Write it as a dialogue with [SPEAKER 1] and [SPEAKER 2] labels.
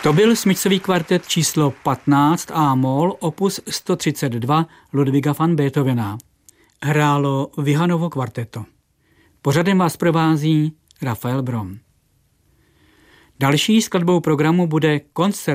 [SPEAKER 1] To byl smyčcový kvartet číslo 15 A-moll opus 132 Ludwiga van Beethovena. Hrálo Vihanovo kvarteto. Pořadem vás provází Rafael Brom. Další skladbou programu bude koncert